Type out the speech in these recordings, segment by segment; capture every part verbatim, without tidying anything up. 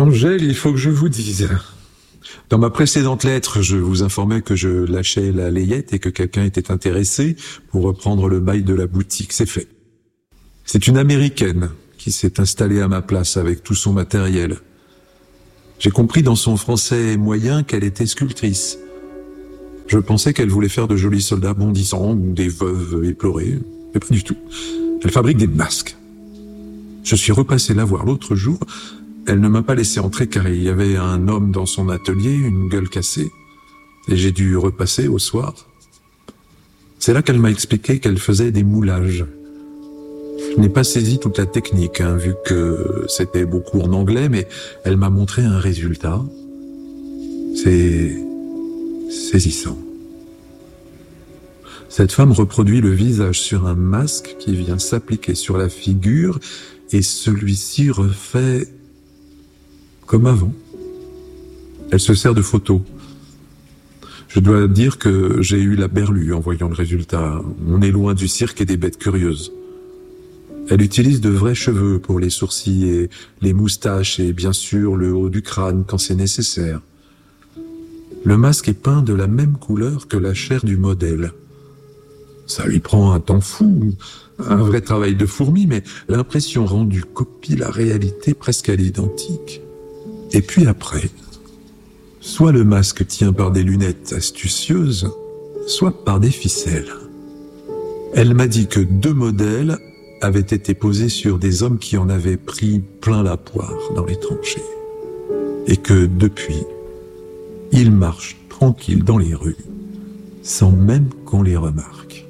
Angèle, il faut que je vous dise. Dans ma précédente lettre, je vous informais que je lâchais la layette et que quelqu'un était intéressé pour reprendre le bail de la boutique. C'est fait. C'est une Américaine qui s'est installée à ma place avec tout son matériel. J'ai compris dans son français moyen qu'elle était sculptrice. Je pensais qu'elle voulait faire de jolis soldats bondissants ou des veuves éplorées, mais pas du tout. Elle fabrique des masques. Je suis repassé la voir l'autre jour. Elle ne m'a pas laissé entrer car il y avait un homme dans son atelier, une gueule cassée, et j'ai dû repasser au soir. C'est là qu'elle m'a expliqué qu'elle faisait des moulages. Je n'ai pas saisi toute la technique, hein, vu que c'était beaucoup en anglais, mais elle m'a montré un résultat. C'est saisissant. Cette femme reproduit le visage sur un masque qui vient s'appliquer sur la figure, et celui-ci refait comme avant. Elle se sert de photos. Je dois dire que j'ai eu la berlue en voyant le résultat. On est loin du cirque et des bêtes curieuses. Elle utilise de vrais cheveux pour les sourcils et les moustaches et bien sûr le haut du crâne quand c'est nécessaire. Le masque est peint de la même couleur que la chair du modèle. Ça lui prend un temps fou, un vrai travail de fourmi, mais l'impression rendue copie la réalité presque à l'identique. Et puis après, soit le masque tient par des lunettes astucieuses, soit par des ficelles. Elle m'a dit que deux modèles avaient été posés sur des hommes qui en avaient pris plein la poire dans les tranchées. Et que depuis, ils marchent tranquilles dans les rues, sans même qu'on les remarque.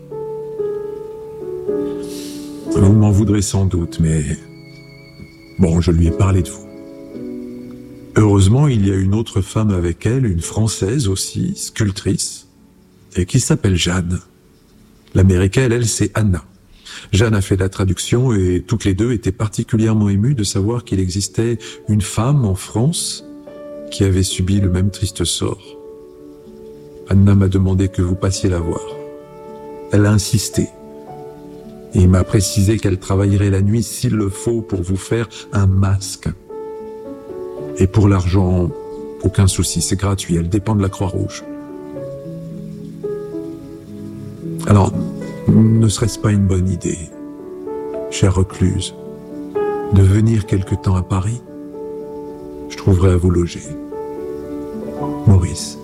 Vous m'en voudrez sans doute, mais bon, je lui ai parlé de vous. Heureusement, il y a une autre femme avec elle, une Française aussi, sculptrice, et qui s'appelle Jeanne. L'américaine, elle, c'est Anna. Jeanne a fait la traduction et toutes les deux étaient particulièrement émues de savoir qu'il existait une femme en France qui avait subi le même triste sort. Anna m'a demandé que vous passiez la voir. Elle a insisté et m'a précisé qu'elle travaillerait la nuit s'il le faut pour vous faire un masque. Et pour l'argent, aucun souci, c'est gratuit, elle dépend de la Croix-Rouge. Alors, ne serait-ce pas une bonne idée, chère recluse, de venir quelque temps à Paris? Je trouverai à vous loger. Maurice.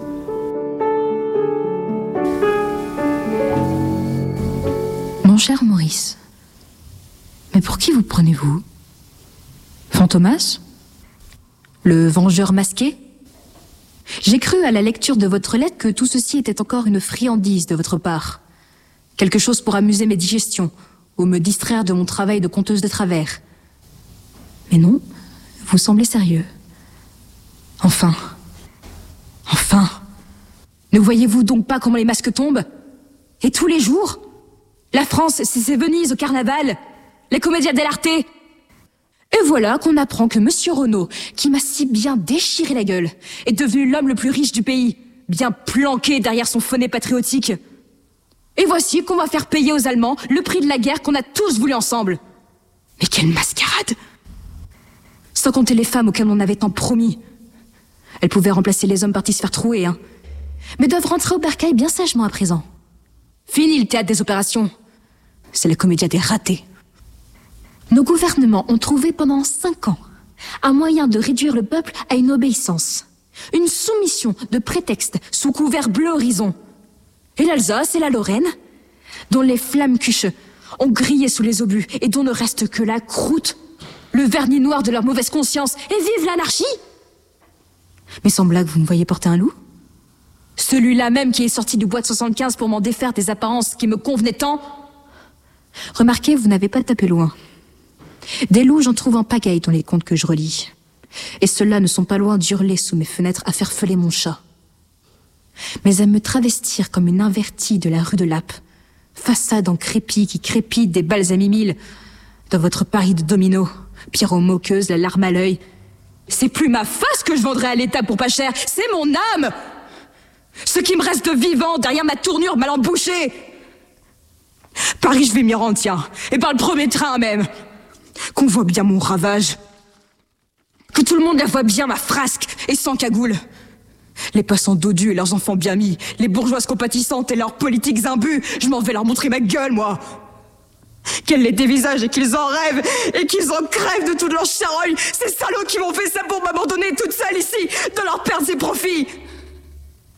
Mon cher Maurice, mais pour qui vous prenez-vous? Fantomas? Le vengeur masqué? J'ai cru à la lecture de votre lettre que tout ceci était encore une friandise de votre part. Quelque chose pour amuser mes digestions, ou me distraire de mon travail de conteuse de travers. Mais non, vous semblez sérieux. Enfin, enfin, ne voyez-vous donc pas comment les masques tombent? Et tous les jours? La France, c'est Venise au carnaval, les commedia dell'arte. Et voilà qu'on apprend que Monsieur Renaud, qui m'a si bien déchiré la gueule, est devenu l'homme le plus riche du pays, bien planqué derrière son faux nez patriotique. Et voici qu'on va faire payer aux Allemands le prix de la guerre qu'on a tous voulu ensemble. Mais quelle mascarade! Sans compter les femmes auxquelles on avait tant promis. Elles pouvaient remplacer les hommes partis se faire trouer, hein. Mais doivent rentrer au bercail bien sagement à présent. Fini le théâtre des opérations. C'est la comédia des ratés. Nos gouvernements ont trouvé pendant cinq ans un moyen de réduire le peuple à une obéissance. Une soumission de prétexte sous couvert bleu horizon. Et l'Alsace et la Lorraine, dont les flammes cuches ont grillé sous les obus et dont ne reste que la croûte, le vernis noir de leur mauvaise conscience, et vive l'anarchie! Mais sans blague, vous me voyez porter un loup? Celui-là même qui est sorti du bois de soixante-quinze pour m'en défaire des apparences qui me convenaient tant. Remarquez, vous n'avez pas tapé loin. Des loups, j'en trouve en pagaille dans les contes que je relis. Et ceux-là ne sont pas loin d'hurler sous mes fenêtres à faire feuler mon chat. Mais à me travestir comme une invertie de la rue de Lappe, façade en crépi qui crépite des balles à mi-mille, dans votre Paris de domino, Pierrot moqueuse, la larme à l'œil. C'est plus ma face que je vendrai à l'État pour pas cher, c'est mon âme! Ce qui me reste de vivant derrière ma tournure mal embouchée. Paris, je vais m'y rendre, tiens, et par le premier train même. Qu'on voit bien mon ravage. Que tout le monde la voie bien, ma frasque, et sans cagoule. Les passants dodus et leurs enfants bien mis, les bourgeoises compatissantes et leurs politiques imbus, je m'en vais leur montrer ma gueule, moi. Qu'elles les dévisagent et qu'ils en rêvent, et qu'ils en crèvent de toute leur charogne, ces salauds qui m'ont fait ça pour m'abandonner toute seule ici, de leur perdre ses profits.